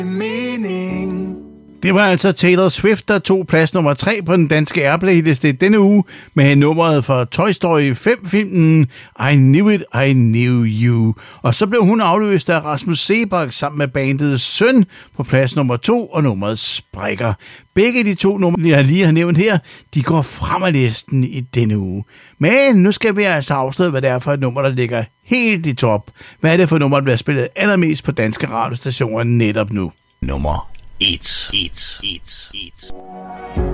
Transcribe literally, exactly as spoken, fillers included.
Mening. Det var altså Taylor Swift, der tog plads nummer tre på den danske Airplay-liste denne uge med nummeret for Toy Story fem-filmen I Knew It, I Knew You. Og så blev hun afløst af Rasmus Seebach sammen med bandet Søn på plads nummer to, og nummeret Sprækker. Begge de to numre, jeg lige har nævnt her, de går frem af listen i denne uge. Men nu skal vi altså afsløre, hvad det er for et nummer, der ligger helt i top. Hvad er det for et nummer, der bliver spillet allermest på danske radiostationer netop nu? Nummer et, et, et, et.